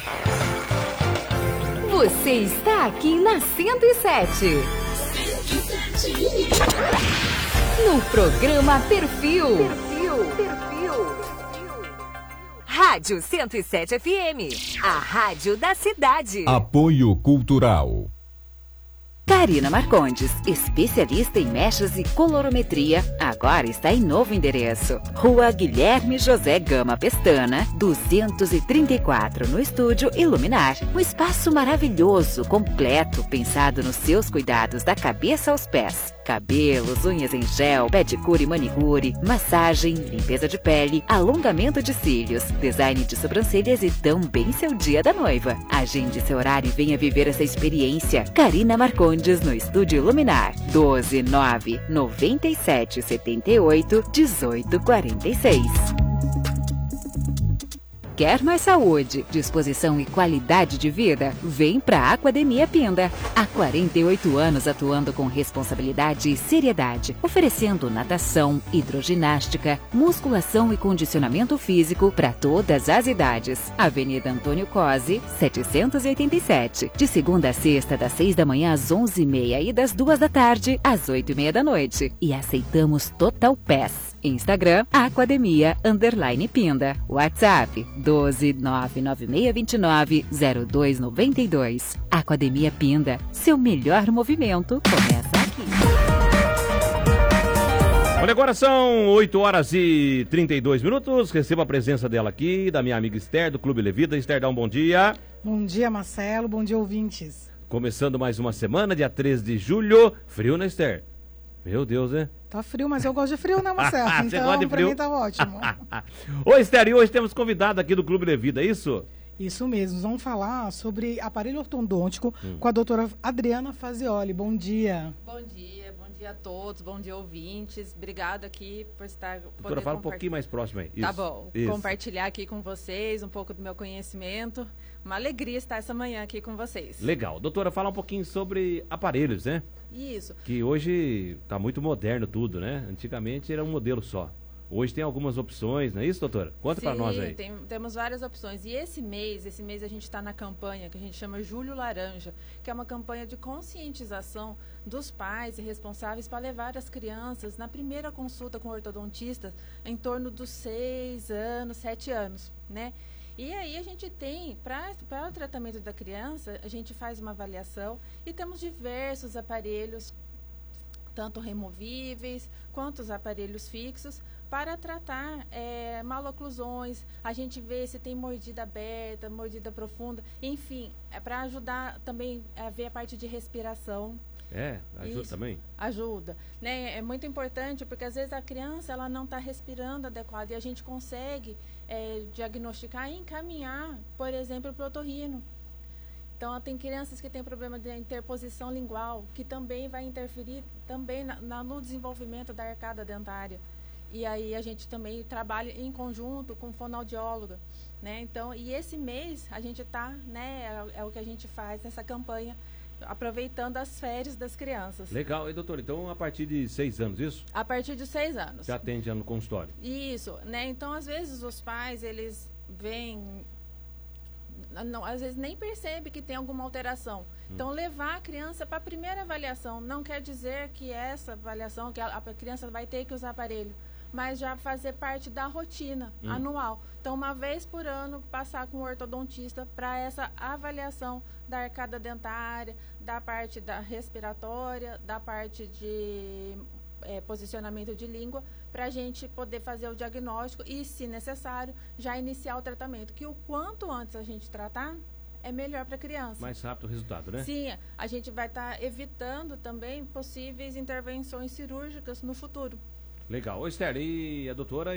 Você está aqui na 107. No programa Perfil. Rádio 107 FM. A rádio da cidade. Apoio Cultural. Karina Marcondes, especialista em mechas e colorometria, agora está em novo endereço. Rua Guilherme José Gama Pestana, 234, no Estúdio Iluminar. Um espaço maravilhoso, completo, pensado nos seus cuidados da cabeça aos pés. Cabelos, unhas em gel, pedicure e manicure, massagem, limpeza de pele, alongamento de cílios, design de sobrancelhas e também seu dia da noiva. Agende seu horário e venha viver essa experiência. Karina Marcondes no Estúdio Iluminar. 129 97 78 18 46. Quer mais saúde, disposição e qualidade de vida? Vem para a Academia Pinda. Há 48 anos atuando com responsabilidade e seriedade, oferecendo natação, hidroginástica, musculação e condicionamento físico para todas as idades. Avenida Antônio Cosi, 787. De segunda a sexta, das 6 da manhã às 11h30 e das 2 da tarde às 8h30 da noite. E aceitamos Total Pass. Instagram, Academia_Pinda. WhatsApp, 12996290292. Academia Pinda, seu melhor movimento começa aqui. Olha, agora são 8h32. Recebo a presença dela aqui, da minha amiga Esther, do Clube Levita. Esther, dá um bom dia. Bom dia, Marcelo. Bom dia, ouvintes. Começando mais uma semana, dia 13 de julho. Frio, né, Esther? Meu Deus, né? Tá frio, mas eu gosto de frio, né, Marcelo? Você gosta de pra frio? mim tá ótimo. Ô, Esther, e hoje temos convidado aqui do Clube Levita, é isso? Isso mesmo. Vamos falar sobre aparelho ortodôntico com a doutora Adriana Fazioli. Bom dia. Bom dia a todos, bom dia, ouvintes. Obrigado aqui por estar... Doutora, fala um pouquinho mais próximo aí. Isso. Tá bom. Isso. Compartilhar aqui com vocês um pouco do meu conhecimento. Uma alegria estar essa manhã aqui com vocês. Legal. Doutora, fala um pouquinho sobre aparelhos, né? Isso. Que hoje tá muito moderno tudo, né? Antigamente era um modelo só. Hoje tem algumas opções, não é isso, doutora? Conta para nós aí. Temos várias opções. E esse mês a gente está na campanha que a gente chama Julho Laranja, que é uma campanha de conscientização dos pais e responsáveis para levar as crianças na primeira consulta com o ortodontista em torno dos 6 anos, 7 anos, né? E aí a gente tem, para o tratamento da criança, a gente faz uma avaliação e temos diversos aparelhos, tanto removíveis quanto os aparelhos fixos, para tratar maloclusões. A gente vê se tem mordida aberta, mordida profunda, enfim, para ajudar também a ver a parte de respiração. Ajuda também? Ajuda, né? É muito importante porque às vezes a criança ela não está respirando adequado e a gente consegue diagnosticar e encaminhar, por exemplo, para o otorrino. Então, tem crianças que têm problema de interposição lingual, que também vai interferir também no desenvolvimento da arcada dentária. E aí a gente também trabalha em conjunto com fonoaudióloga, né? Então, e esse mês a gente está, né, é o que a gente faz nessa campanha, aproveitando as férias das crianças. Legal. E doutor, então a partir de 6 anos, isso? A partir de 6 anos. Já atende já no consultório? Isso, né? Então, às vezes os pais, eles vêm... Não, às vezes nem percebe que tem alguma alteração. Então, levar a criança para a primeira avaliação não quer dizer que essa avaliação, que a criança vai ter que usar aparelho, mas já fazer parte da rotina anual. Então, uma vez por ano, passar com o ortodontista para essa avaliação da arcada dentária, da parte da respiratória, da parte de posicionamento de língua, para a gente poder fazer o diagnóstico e, se necessário, já iniciar o tratamento. Que o quanto antes a gente tratar, é melhor para a criança. Mais rápido o resultado, né? Sim, a gente vai estar evitando também possíveis intervenções cirúrgicas no futuro. Legal. Ô, Esther, e a doutora